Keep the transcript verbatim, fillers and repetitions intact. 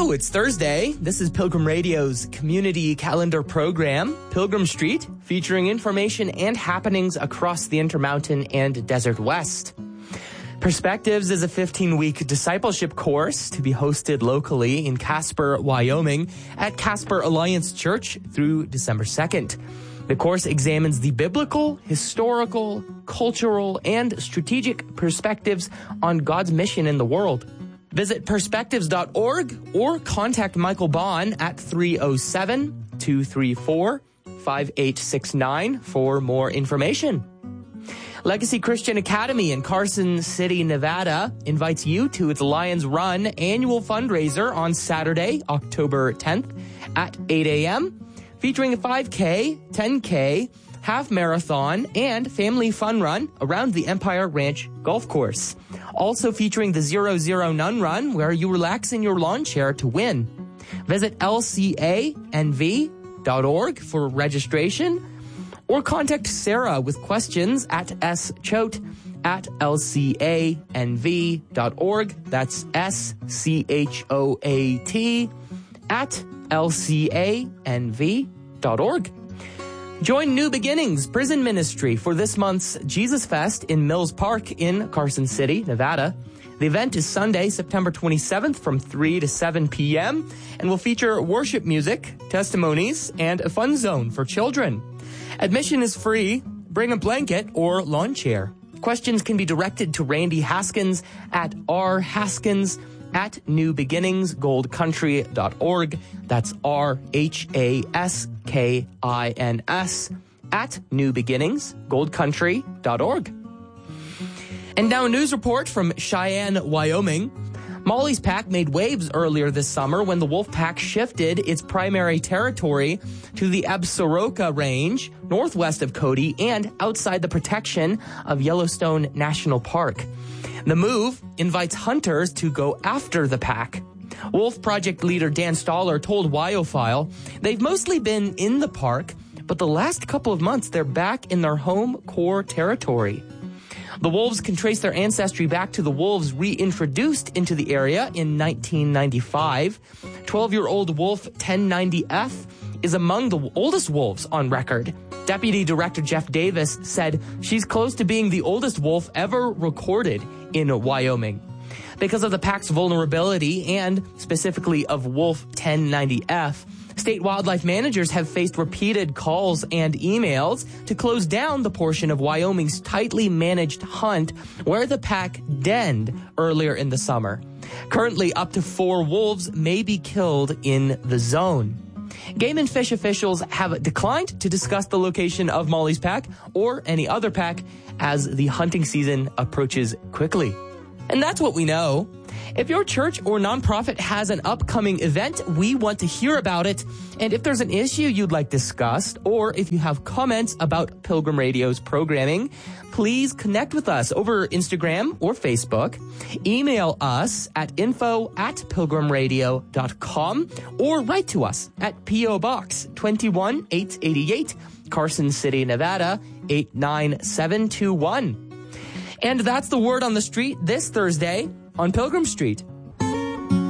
Hello, it's Thursday. This is Pilgrim Radio's community calendar program, Pilgrim Street, featuring information and happenings across the Intermountain and Desert West. Perspectives is a fifteen-week discipleship course to be hosted locally in Casper, Wyoming at Casper Alliance Church through December second. The course examines the biblical, historical, cultural, and strategic perspectives on God's mission in the world. Visit perspectives dot org or contact Michael Bond at three oh seven, two three four, five eight six nine for more information. Legacy Christian Academy in Carson City, Nevada invites you to its Lions Run annual fundraiser on Saturday, October tenth at eight a.m., featuring a five K, ten K, half marathon, and family fun run around the Empire Ranch Golf Course. Also featuring the Zero Zero Nun Run, where you relax in your lawn chair to win. Visit L C A N V dot org for registration, or contact Sarah with questions at schoate at L C A N V dot org. That's S C H O A T at L C A N V dot org. Join New Beginnings Prison Ministry for this month's Jesus Fest in Mills Park in Carson City, Nevada. The event is Sunday, September twenty-seventh from three to seven p.m. and will feature worship music, testimonies, and a fun zone for children. Admission is free. Bring a blanket or lawn chair. Questions can be directed to Randy Haskins at r haskins at new beginnings gold country dot org. That's R H A S K I N S at new beginnings gold country dot org. And now a news report from Cheyenne, Wyoming. Molly's Pack made waves earlier this summer when the wolf pack shifted its primary territory to the Absaroka Range, northwest of Cody and outside the protection of Yellowstone National Park. The move invites hunters to go after the pack. Wolf Project leader Dan Stoller told Wyophile they've mostly been in the park, but the last couple of months they're back in their home core territory. The wolves can trace their ancestry back to the wolves reintroduced into the area in nineteen ninety-five. twelve-year-old wolf ten ninety F is among the oldest wolves on record. Deputy Director Jeff Davis said she's close to being the oldest wolf ever recorded in Wyoming. Because of the pack's vulnerability and specifically of wolf ten ninety F, state wildlife managers have faced repeated calls and emails to close down the portion of Wyoming's tightly managed hunt where the pack denned earlier in the summer. Currently, up to four wolves may be killed in the zone. Game and Fish officials have declined to discuss the location of Molly's Pack or any other pack as the hunting season approaches quickly. And that's what we know. If your church or nonprofit has an upcoming event, we want to hear about it. And if there's an issue you'd like discussed, or if you have comments about Pilgrim Radio's programming, please connect with us over Instagram or Facebook. Email us at info at pilgrim radio dot com or write to us at P O Box twenty-one eight eighty-eight, Carson City, Nevada eight nine seven two one. And that's the word on the street this Thursday on Pilgrim Street.